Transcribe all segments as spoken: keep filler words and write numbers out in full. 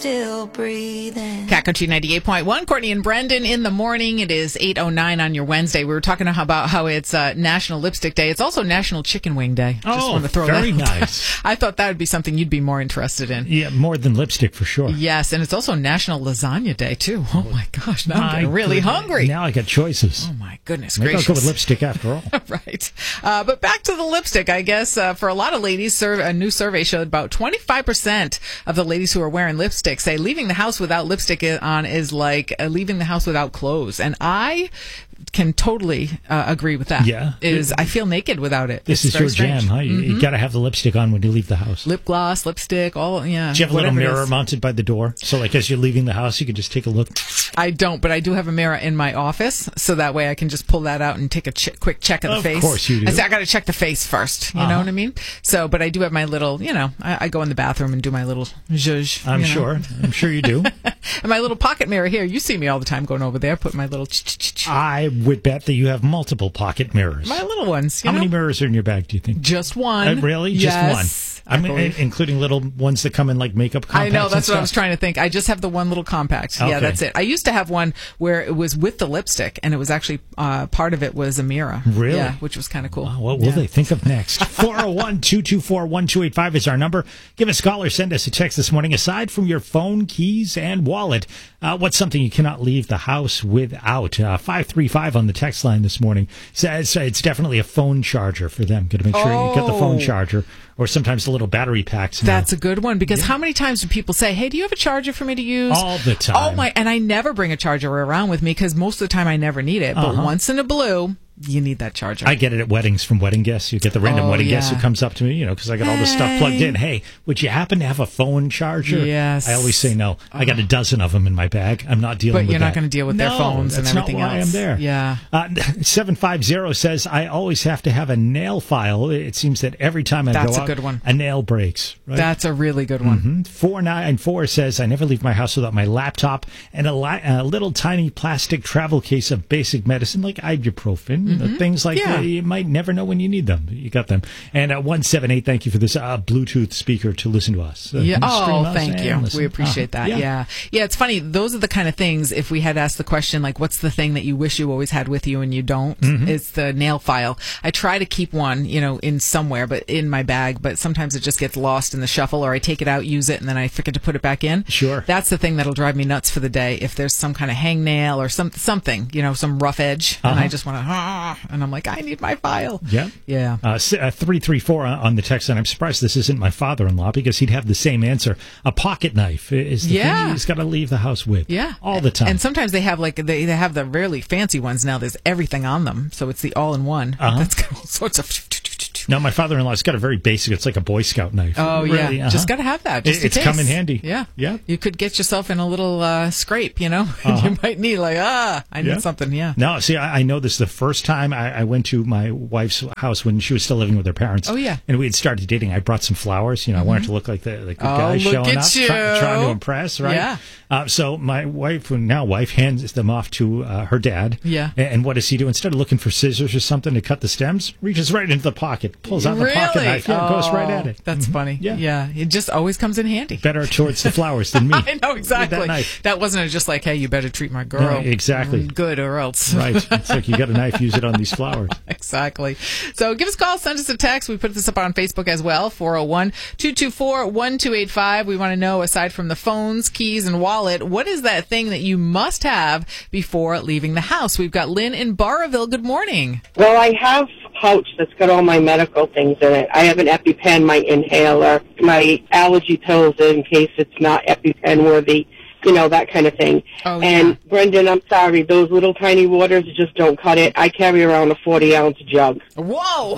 still breathing. Cat Country ninety-eight point one, Courtney and Brendan in the morning. It is eight oh nine on your Wednesday. We were talking about how it's uh, National Lipstick Day. It's also National Chicken Wing Day. Just oh, wanted to throw very that. nice. I thought that would be something you'd be more interested in. Yeah, more than lipstick for sure. Yes, and it's also National Lasagna Day, too. Oh, my gosh. Now I'm getting really goodness. hungry. Now I got choices. Oh, my goodness Maybe gracious. I'll go with lipstick after all. Right. Uh, but back to the lipstick, I guess. Uh, for a lot of ladies, sur- a new survey showed about twenty-five percent of the ladies who are wearing lipstick say leaving the house without lipstick on is like uh, leaving the house without clothes. And I can totally uh, agree with that. Yeah. Is I feel naked without it. This It's is your very jam, strange. huh? You, Mm-hmm. you got to have the lipstick on when you leave the house. Lip gloss, lipstick, all, yeah. Do you have a little whatever it mirror is. mounted by the door? So, like, as you're leaving the house, you can just take a look. I don't, but I do have a mirror in my office, so that way I can just pull that out and take a ch- quick check of the Of face. course you do. I say I got to check the face first. You Uh-huh. know what I mean? So, but I do have my little, you know, I, I go in the bathroom and do my little zhuzh. I'm you know? sure. I'm sure you do. And my little pocket mirror here. You see me all the time going over there, put my little, ch- ch- ch- ch- I would bet that you have multiple pocket mirrors. my little ones. You How know? many mirrors are in your bag, do you think? Just one. Uh, really? Just Yes, one? I I mean, believe. including little ones that come in like makeup I compacts know, and that's what I stuff? was trying to think. I just have the one little compact. Yeah, Okay. that's it. I used to have one where it was with the lipstick, and it was actually, uh, part of it was a mirror. Really? Yeah, which was kind of cool. Wow, what will Yeah. they think of next? four oh one, two two four, one two eight five is our number. Give us a call or send us a text this morning. Aside from your phone, keys, and wallet, uh, what's something you cannot leave the house without? Uh, five three five on the text line this morning says it's definitely a phone charger for them. Got to make sure you get the phone Oh. charger, or sometimes the little battery packs. now. That's a good one, because how many times do people say, hey, do you have a charger for me to use? All the time. Oh, my. And I never bring a charger around with me because most of the time I never need it. But Uh-huh. once in a blue, you need that charger. I get it at weddings from wedding guests. You get the random Oh, wedding guest yeah. who comes up to me, you know, because I got all this stuff plugged in. Hey. Hey, would you happen to have a phone charger? Yes. I always say no. I got a dozen of them in my bag. I'm not dealing But with you're that. not going to deal with their No, phones and that's everything not why else. I'm there. Yeah. Uh, seven five zero says, I always have to have a nail file. It seems that every time I That's go a out, good one. a nail breaks. Right? That's a really good one. Mhm. four nine four says, I never leave my house without my laptop and a, li- a little tiny plastic travel case of basic medicine like ibuprofen, uh, things like Mm-hmm. Yeah. that. You might never know when you need them. You got them. And uh, one seven eight, thank you for this uh, Bluetooth speaker to listen to us. Uh, Yeah. you can stream Oh, us thank and you. listen. We appreciate Uh-huh. that. Yeah. yeah. It's funny. Those are the kind of things, if we had asked the question, like, what's the thing that you wish you always had with you and you don't? Mm-hmm. It's the nail file. I try to keep one, you know, in somewhere, but in my bag, but sometimes it just gets lost in the shuffle, or I take it out, use it, and then I forget to put it back in. Sure. That's the thing that'll drive me nuts for the day. If there's some kind of hangnail or some, something, you know, some rough edge, and Uh-huh. I just want to, ah, and I'm like, I need my file. Yeah. Yeah. Uh, s- uh, three three four on on the text, and I'm surprised this isn't my father-in-law because he'd have the same answer. A pocket knife is the Yeah. thing he's got to leave the house with. Yeah, all the time. And sometimes they have like they, they have the really fancy ones now. There's everything on them, so it's the all-in-one. Uh-huh. That's got all sorts of. No, my father-in-law's got a very basic. It's like a Boy Scout knife. Oh Really, yeah, uh-huh. just gotta have that. Just It- it's in case. come in handy. Yeah, Yeah. You could get yourself in a little uh, scrape, you know. Uh-huh. You might need like ah, I need Yeah. something. Yeah. No, see, I, I know this the first time I, I went to my wife's house when she was still living with her parents. Oh, yeah. And we had started dating. I brought some flowers. You know, I wanted to look like the, the good Oh, guy look showing at up, you. try- trying to impress, right? Yeah. Uh, so my wife, now wife, hands them off to uh, her dad. Yeah. And, and what does he do? Instead of looking for scissors or something to cut the stems, reaches right into the pocket, pulls out the pocket Really? knife, yeah, goes right Oh, at it. That's funny. Yeah. yeah. It just always comes in handy. Better towards the flowers than me. I know with exactly. that knife. That wasn't just like, hey, you better treat my girl. No, exactly. Good or else. Right. It's like you got a knife, use it on these flowers. Exactly. So give us a call, send us a text. We put this up on Facebook as well, four oh one, two two four, one two eight five. We want to know, aside from the phones, keys, and wallet, what is that thing that you must have before leaving the house? We've got Lynn in Barraville. Good morning. Well, I have a pouch that's got all my medical things in it. I have an EpiPen, my inhaler, my allergy pills in case it's not EpiPen worthy, you know, that kind of thing. Oh, yeah. And, Brendan, I'm sorry, those little tiny waters just don't cut it. I carry around a forty-ounce jug. Whoa!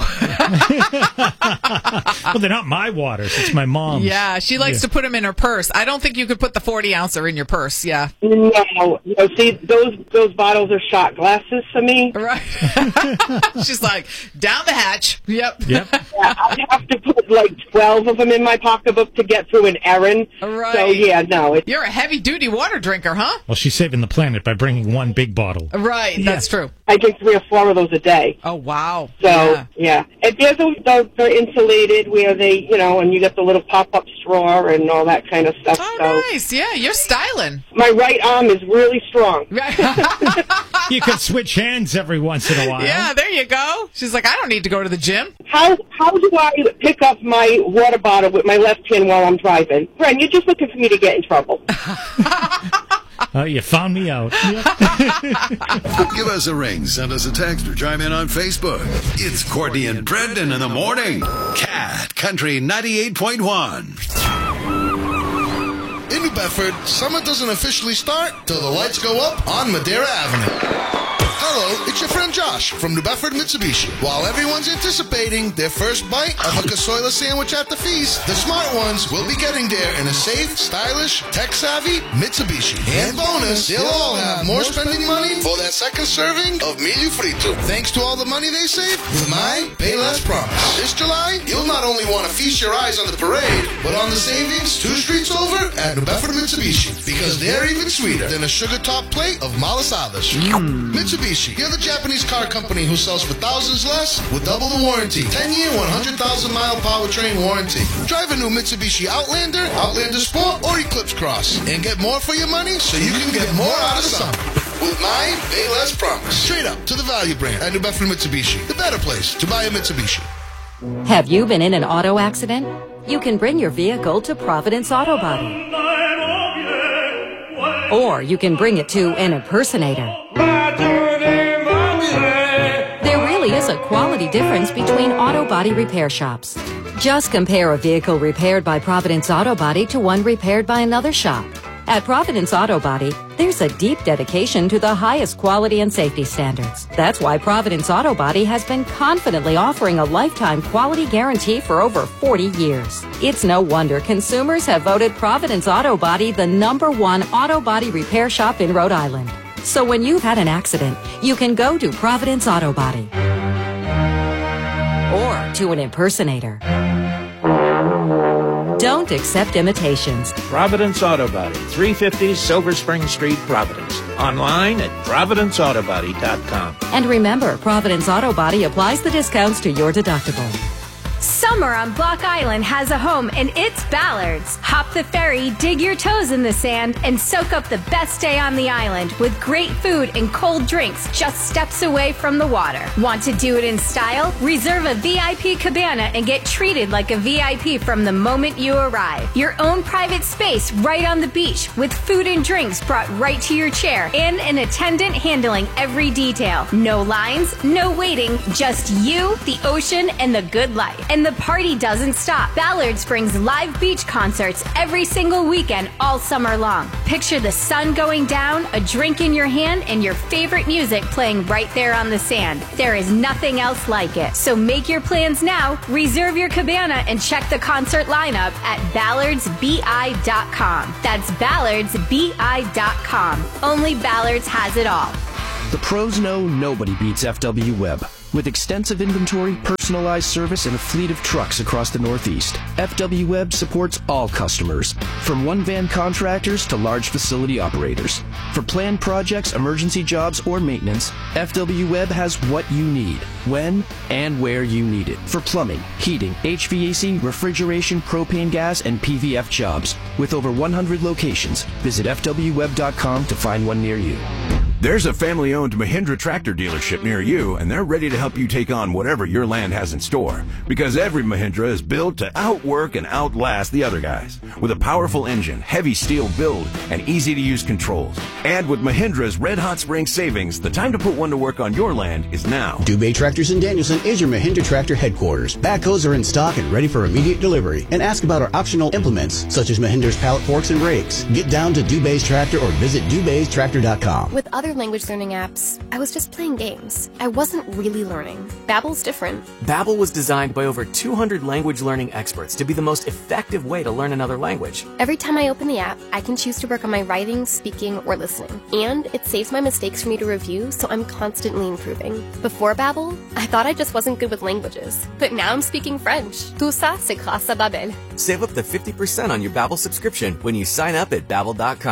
Well, they're not my waters. It's my mom's. Yeah, she likes Yeah. to put them in her purse. I don't think you could put the forty ouncer in your purse. Yeah. No, you know, see, those those bottles are shot glasses for me. Right. She's like, down the hatch. Yep. Yep. Yeah, I have to put like twelve of them in my pocketbook to get through an errand. Right. So, yeah, no, it's You're a heavy duty heavy-duty water drinker, huh? Well, she's saving the planet by bringing one big bottle. Right, Yeah. that's true. I drink three or four of those a day. Oh, wow. So, Yeah. yeah. And they're, the, the, they're insulated where they, you know, and you get the little pop-up straw and all that kind of stuff. Oh, so nice. Yeah, you're styling. my right arm is really strong. You can switch hands every once in a while. Yeah, there you go. She's like, I don't need to go to the gym. How how do I pick up my water bottle with my left hand while I'm driving? Friend, you're just looking for me to get in trouble. Uh, you found me out. Give us a ring, send us a text, or chime in on Facebook. It's Courtney and Brendan in the morning. Cat Country ninety-eight point one. In New Bedford, summer doesn't officially start till the lights go up on Madeira Avenue. Hello, it's your friend Josh from New Bedford Mitsubishi. While everyone's anticipating their first bite of a casoila sandwich at the feast, the smart ones will be getting there in a safe, stylish, tech-savvy Mitsubishi. And bonus, they'll all have more spending money for that second serving of milho frito. Thanks to all the money they save with my Pay Less Promise. This July, you'll not only want to feast your eyes on the parade, but on the savings two streets over at New Bedford Mitsubishi. Because they're even sweeter than a sugar-top plate of malasadas. Mitsubishi. You're the Japanese car company who sells for thousands less with double the warranty. ten-year, one hundred thousand mile powertrain warranty. Drive a new Mitsubishi Outlander, Outlander Sport, or Eclipse Cross. And get more for your money so you can get more out of summer. With my Pay Less Promise. Straight up to the value brand at New Bedford Mitsubishi. The better place to buy a Mitsubishi. Have you been in an auto accident? You can bring your vehicle to Providence Auto Body. Or you can bring it to an impersonator. There really is a quality difference between auto body repair shops. Just compare a vehicle repaired by Providence Auto Body to one repaired by another shop. At Providence Auto Body, there's a deep dedication to the highest quality and safety standards. That's why Providence Auto Body has been confidently offering a lifetime quality guarantee for over forty years. It's no wonder consumers have voted Providence Auto Body the number one auto body repair shop in Rhode Island. So when you've had an accident, you can go to Providence Auto Body. Or to an impersonator. Don't accept imitations. Providence Auto Body, three fifty Silver Spring Street, Providence. Online at providence auto body dot com. And remember, Providence Auto Body applies the discounts to your deductible. Summer on Block Island has a home, and it's Ballard's. Hop the ferry, dig your toes in the sand, and soak up the best day on the island with great food and cold drinks just steps away from the water. Want to do it in style? Reserve a V I P cabana and get treated like a V I P from the moment you arrive. Your own private space right on the beach with food and drinks brought right to your chair and an attendant handling every detail. No lines, no waiting, just you, the ocean, and the good life. And the party doesn't stop. Ballard's brings live beach concerts every single weekend all summer long. Picture the sun going down, a drink in your hand, and your favorite music playing right there on the sand. There is nothing else like it. So make your plans now, reserve your cabana, and check the concert lineup at ballards b i dot com. That's ballards b i dot com. Only Ballard's has it all. The pros know nobody beats F W Web. With extensive inventory, personalized service, and a fleet of trucks across the Northeast, F W Web supports all customers, from one-van contractors to large facility operators. For planned projects, emergency jobs, or maintenance, F W Web has what you need, when and where you need it. For plumbing, heating, H V A C, refrigeration, propane gas, and P V F jobs. With over one hundred locations, visit f w web dot com to find one near you. There's a family-owned Mahindra tractor dealership near you, and they're ready to help you take on whatever your land has in store. Because every Mahindra is built to outwork and outlast the other guys. With a powerful engine, heavy steel build, and easy-to-use controls. And with Mahindra's Red Hot Spring savings, the time to put one to work on your land is now. Dubé Tractors in Danielson is your Mahindra tractor headquarters. Backhoes are in stock and ready for immediate delivery. And ask about our optional implements, such as Mahindra's pallet forks and rakes. Get down to Dubé's Tractor or visit dubés tractor dot com. With other language learning apps, I was just playing games. I wasn't really learning. Babbel's different. Babbel was designed by over two hundred language learning experts to be the most effective way to learn another language. Every time I open the app, I can choose to work on my writing, speaking, or listening. And it saves my mistakes for me to review, so I'm constantly improving. Before Babbel, I thought I just wasn't good with languages. But now I'm speaking French. Tout ça, c'est grâce à Babbel. Save up to fifty percent on your Babbel subscription when you sign up at babbel dot com.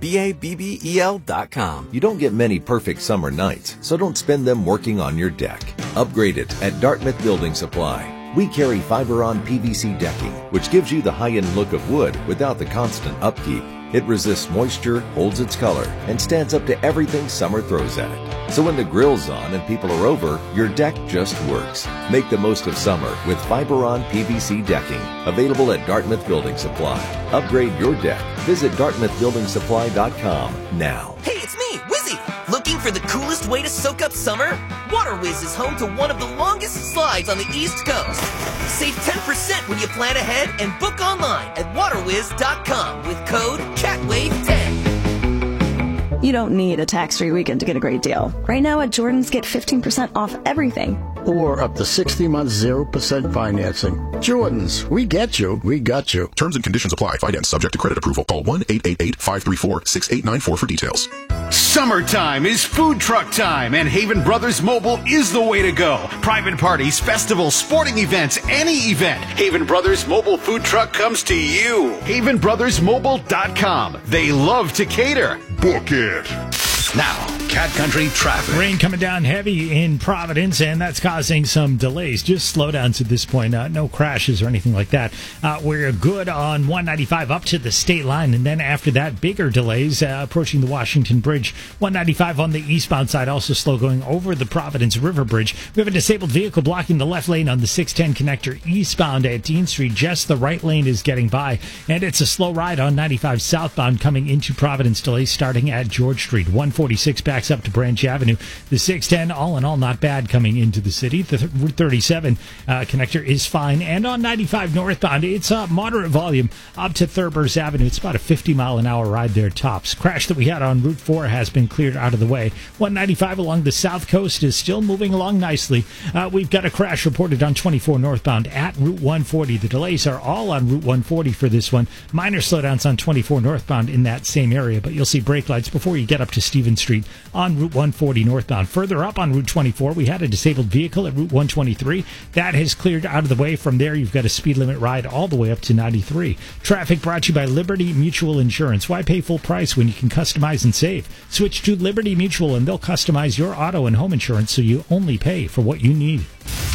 B A B B E L dot com. You don't get many perfect summer nights, so don't spend them working on your deck. Upgrade it at Dartmouth Building Supply. We carry Fiberon P V C decking, which gives you the high-end look of wood without the constant upkeep. It resists moisture, holds its color, and stands up to everything summer throws at it. So when the grill's on and people are over, your deck just works. Make the most of summer with Fiberon P V C decking. Available at Dartmouth Building Supply. Upgrade your deck. Visit Dartmouth Building Supply dot com now. Hey, it's me, Wizzy! Looking for the coolest way to soak up summer? WaterWiz is home to one of the longest slides on the East Coast. Save ten percent when you plan ahead and book online at water wiz dot com with code cat wave ten. You don't need a tax-free weekend to get a great deal. Right now at Jordan's, get fifteen percent off everything. Or up to sixty months, zero percent financing. Jordan's, we get you, we got you. Terms and conditions apply. Finance subject to credit approval. Call one eight eight eight, five three four, six eight nine four for details. Summertime is food truck time, and Haven Brothers Mobile is the way to go. Private parties, festivals, sporting events, any event. Haven Brothers Mobile Food Truck comes to you. haven brothers mobile dot com. They love to cater. Book it. Now, Cat Country traffic. Rain coming down heavy in Providence, and that's causing some delays. Just slowdowns at this point. Uh, no crashes or anything like that. Uh, we're good on one ninety-five up to the state line, and then after that, bigger delays uh, approaching the Washington Bridge. one ninety-five on the eastbound side, also slow going over the Providence River Bridge. We have a disabled vehicle blocking the left lane on the six ten connector eastbound at Dean Street. Just the right lane is getting by, and it's a slow ride on ninety-five southbound coming into Providence. Delays starting at George Street. one forty-six backs up to Branch Avenue. The six ten, all in all, not bad coming into the city. The Route thirty-seven uh, connector is fine. And on ninety-five northbound, it's a moderate volume up to Thurber's Avenue. It's about a fifty mile an hour ride there tops. Crash that we had on Route four has been cleared out of the way. one ninety-five along the south coast is still moving along nicely. Uh, we've got a crash reported on twenty-four northbound at Route one forty. The delays are all on Route one forty for this one. Minor slowdowns on twenty-four northbound in that same area, but you'll see brake lights before you get up to Stevens Street on Route one forty northbound. Further up on Route twenty-four, we had a disabled vehicle at Route one twenty-three. That has cleared out of the way. From there, you've got a speed limit ride all the way up to ninety-three. Traffic brought to you by Liberty Mutual Insurance. Why pay full price when you can customize and save? Switch to Liberty Mutual and they'll customize your auto and home insurance so you only pay for what you need.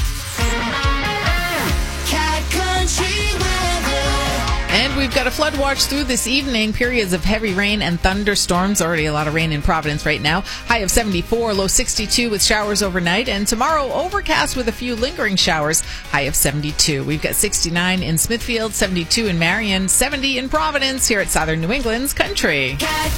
And we've got a flood watch through this evening. Periods of heavy rain and thunderstorms. Already a lot of rain in Providence right now. High of seventy-four, low sixty-two with showers overnight. And tomorrow, overcast with a few lingering showers. High of seventy-two. We've got sixty-nine in Smithfield, seventy-two in Marion, seventy in Providence here at Southern New England's Country.